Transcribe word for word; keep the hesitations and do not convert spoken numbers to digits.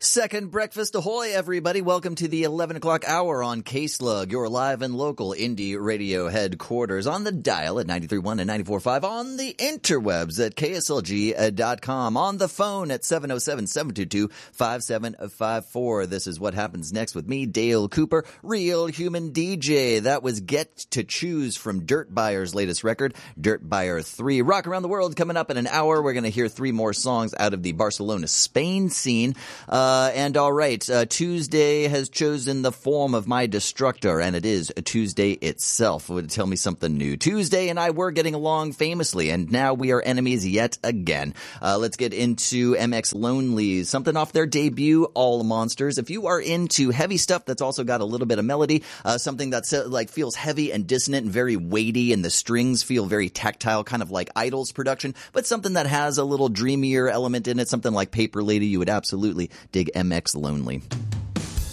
Second breakfast ahoy, everybody. Welcome to the eleven o'clock hour on K-Slug, your live and local indie radio headquarters, on the dial at ninety-three point one and ninety-four point five, on the interwebs at K S L G dot com, on the phone at seven oh seven, seven two two, five seven five four. This is what happens next with me, Dale Cooper, Real Human D J. That was Get to Choose from Dirt Buyer's latest record, Dirt Buyer three. Rock Around the World coming up in an hour. We're going to hear three more songs out of the Barcelona, Spain scene. Uh, Uh, and all right, uh, Tuesday has chosen the form of my destructor, and it is Tuesday itself. It would tell me something new. Tuesday and I were getting along famously, and now we are enemies yet again. Uh, let's get into M X Lonely, something off their debut, All Monsters. If you are into heavy stuff that's also got a little bit of melody, uh, something that's uh, like feels heavy and dissonant and very weighty, and the strings feel very tactile, kind of like Idol's production, but something that has a little dreamier element in it, something like Paper Lady, you would absolutely dig M X Lonely.